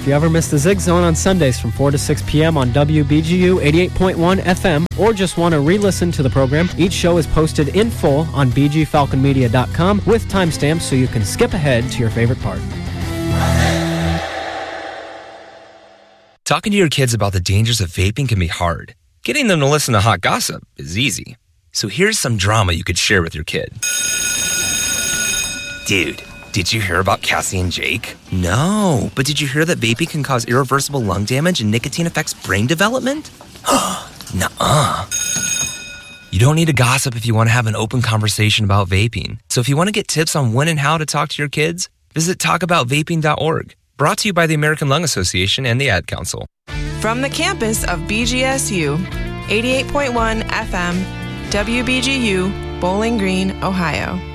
If you ever miss the Zig Zone on Sundays from 4 to 6 p.m. on WBGU 88.1 FM, or just want to re-listen to the program, each show is posted in full on bgfalconmedia.com with timestamps so you can skip ahead to your favorite part. Talking to your kids about the dangers of vaping can be hard. Getting them to listen to hot gossip is easy. So here's some drama you could share with your kid. Dude, did you hear about Cassie and Jake? No, but did you hear that vaping can cause irreversible lung damage and nicotine affects brain development? Nuh-uh. You don't need to gossip if you want to have an open conversation about vaping. So if you want to get tips on when and how to talk to your kids, visit talkaboutvaping.org. Brought to you by the American Lung Association and the Ad Council. From the campus of BGSU, 88.1 FM, WBGU, Bowling Green, Ohio.